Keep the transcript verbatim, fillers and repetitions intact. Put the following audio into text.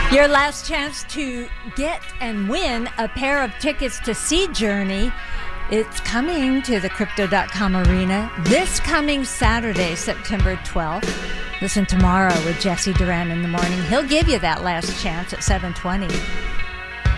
Your last chance to get and win a pair of tickets to see Journey. It's coming to the Crypto dot com arena this coming Saturday, September twelfth. Listen tomorrow with Jesse Duran in the morning. He'll give you that last chance at seven twenty.